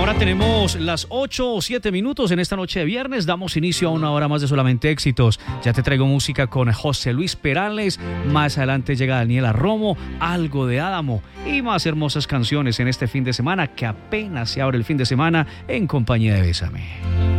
Ahora tenemos las 8 o 7 minutos en esta noche de viernes. Damos inicio a una hora más de Solamente Éxitos. Ya te traigo música con José Luis Perales. Más adelante llega Daniela Romo, algo de Adamo y más hermosas canciones en este fin de semana que apenas se abre el fin de semana en compañía de Bésame.